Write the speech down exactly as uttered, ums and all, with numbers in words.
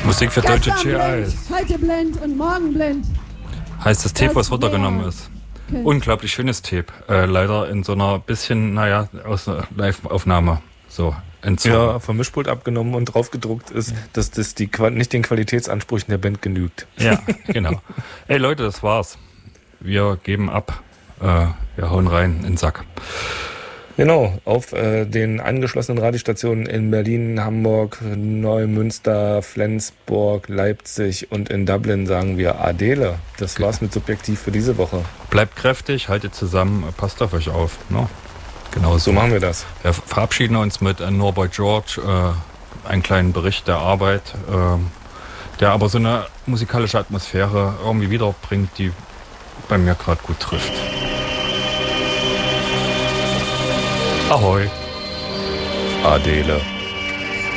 Musik für deutsche G Gestern Is. blind, heute blind und morgen blind. Heißt das Tape, Das was wär- runtergenommen ist. Okay. Unglaublich schönes Tape. Äh, leider in so einer bisschen, naja, aus einer Live-Aufnahme. So, entzogen. Ja, vom Mischpult abgenommen und drauf gedruckt ist, dass das die, Qua- nicht den Qualitätsansprüchen der Band genügt. Ja, genau. Ey Leute, das war's. Wir geben ab. Äh, wir hauen rein in den Sack. Genau, auf äh, den angeschlossenen Radiostationen in Berlin, Hamburg, Neumünster, Flensburg, Leipzig und in Dublin sagen wir Adele. Das Okay. war's mit Subjektiv für diese Woche. Bleibt kräftig, haltet zusammen, passt auf euch auf. Ne? Genau So machen wir das. Wir verabschieden uns mit äh, Norbert George, äh, einen kleinen Bericht der Arbeit, äh, der aber so eine musikalische Atmosphäre irgendwie wiederbringt, die bei mir gerade gut trifft. Ahoi. Adele.